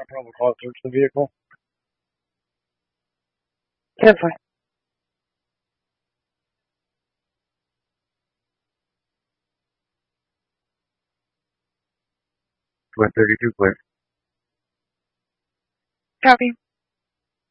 probable cause search the vehicle. 10-4. 132 clear. Copy.